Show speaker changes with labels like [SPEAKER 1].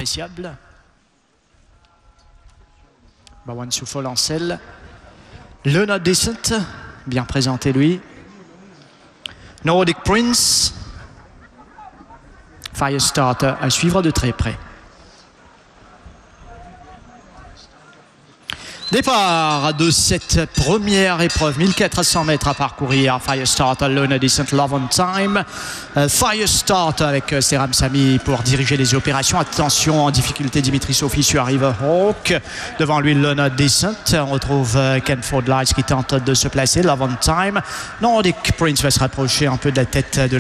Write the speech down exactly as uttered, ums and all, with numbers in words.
[SPEAKER 1] appréciable. Bawan Soufol en selle. Luna Decent, bien présenté lui. Nordic Prince. Firestarter à suivre de très près. Départ de cette première épreuve, mille quatre cents mètres à parcourir. Firestarter, Luna Decent, Love on Time. Euh, Firestarter avec euh, Seram Sami pour diriger les opérations. Attention, en difficulté, Dimitri Sophie sur River Hawk. Devant lui, Luna Decent. On retrouve euh, Ken Ford Lights qui tente de se placer. Love on Time. Nordic Prince va se rapprocher un peu de la tête de